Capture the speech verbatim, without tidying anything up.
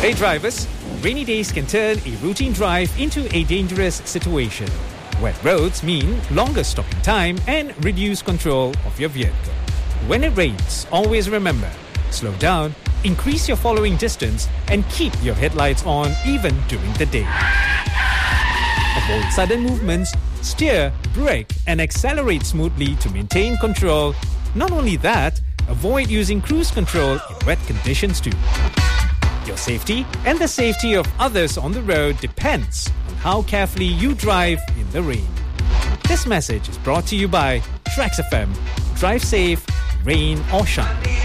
Hey drivers, rainy days can turn a routine drive into a dangerous situation. Wet roads mean longer stopping time and reduced control of your vehicle. When it rains, always remember, slow down, increase your following distance, and keep your headlights on even during the day. Avoid sudden movements, steer, brake, and accelerate smoothly to maintain control. Not only that, avoid using cruise control in wet conditions too. Your safety and the safety of others on the road depends on how carefully you drive in the rain. This message is brought to you by Trax F M. Drive safe, rain or shine.